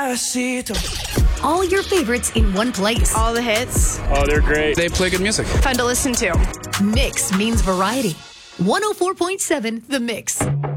Despacito. All your favorites in one place. All the hits. Oh, they're great. They play good music. Fun to listen to. Mix means variety. 104.7 The Mix.